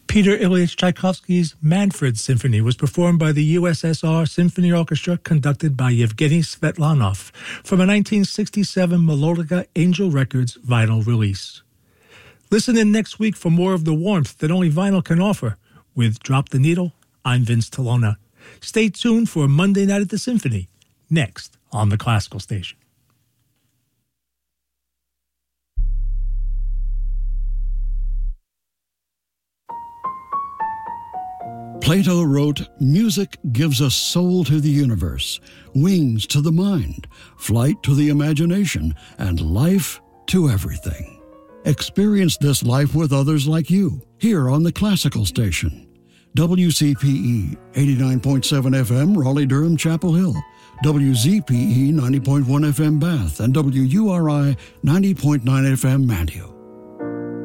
Peter Ilyich Tchaikovsky's Manfred Symphony was performed by the USSR Symphony Orchestra conducted by Yevgeny Svetlanov from a 1967 Melodica Angel Records vinyl release. Listen in next week for more of the warmth that only vinyl can offer. With Drop the Needle, I'm Vince Tolona. Stay tuned for Monday Night at the Symphony, next on the Classical Station. Plato wrote, "Music gives us soul to the universe, wings to the mind, flight to the imagination, and life to everything." Experience this life with others like you, here on the Classical Station. WCPE 89.7 FM, Raleigh-Durham, Chapel Hill. WZPE 90.1 FM, Bath. And WURI 90.9 FM, Mantua.